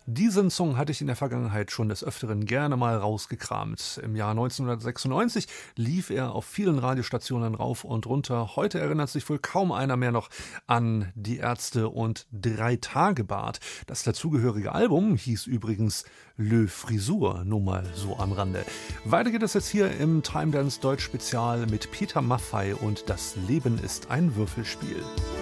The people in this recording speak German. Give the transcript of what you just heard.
Diesen Song hatte ich in der Vergangenheit schon des Öfteren gerne mal rausgekramt. Im Jahr 1996 lief er auf vielen Radiostationen rauf und runter. Heute erinnert sich wohl kaum einer mehr noch an die Ärzte und Drei-Tage-Bart. Das dazugehörige Album hieß übrigens Le Frisur, nur mal so am Rande. Weiter geht es jetzt hier im Time Dance Deutsch Spezial mit Peter Maffay und Das Leben ist ein Würfelspiel.